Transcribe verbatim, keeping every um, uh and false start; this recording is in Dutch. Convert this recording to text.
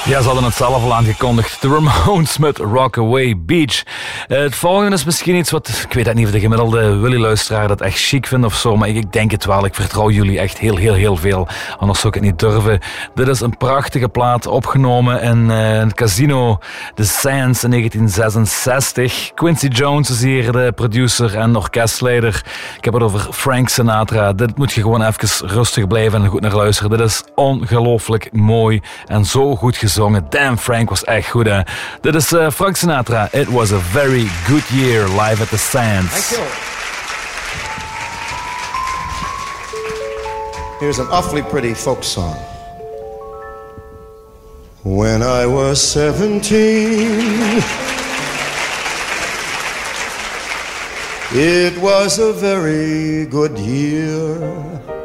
Ja, ze hadden het zelf al aangekondigd. De Ramones met Rockaway Beach. Uh, het volgende is misschien iets wat... Ik weet het niet of de gemiddelde Willy-luisteraar dat echt chic vindt of zo, maar ik, ik denk het wel. Ik vertrouw jullie echt heel, heel, heel veel. Anders zou ik het niet durven. Dit is een prachtige plaat opgenomen in uh, het casino The Sands in negentien zesenzestig. Quincy Jones is hier de producer en orkestleider. Ik heb het over Frank Sinatra. Dit moet je gewoon even rustig blijven en goed naar luisteren. Dit is ongelooflijk mooi en zo goed gezongen. Damn, Frank was echt goed, hè. Dit is uh, Frank Sinatra. It was a very good year live at the Sands. Thank you. Here's an awfully pretty folk song. When I was seventeen, it was a very good year.